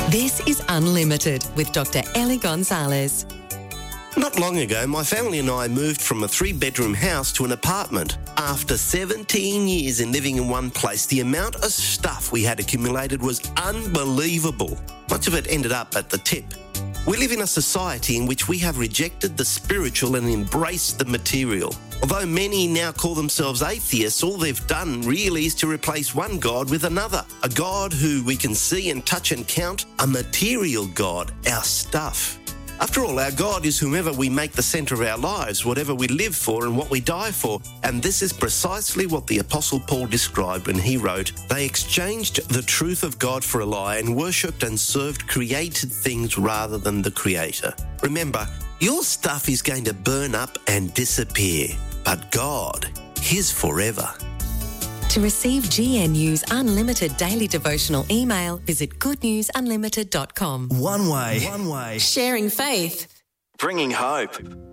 This is Unlimited with Dr. Ellie Gonzalez. Not long ago, my family and I moved from a 3-bedroom house to an apartment. After 17 years in living in one place, the amount of stuff we had accumulated was unbelievable. Much of it ended up at the tip. We live in a society in which we have rejected the spiritual and embraced the material. Although many now call themselves atheists, all they've done really is to replace one God with another. A God who we can see and touch and count, a material God, our stuff. After all, our God is whomever we make the centre of our lives, whatever we live for and what we die for. And this is precisely what the Apostle Paul described when he wrote, "They exchanged the truth of God for a lie and worshipped and served created things rather than the Creator." Remember, your stuff is going to burn up and disappear, but God, His forever. To receive GNU's Unlimited Daily Devotional email, visit goodnewsunlimited.com. One way. Sharing faith. Bringing hope.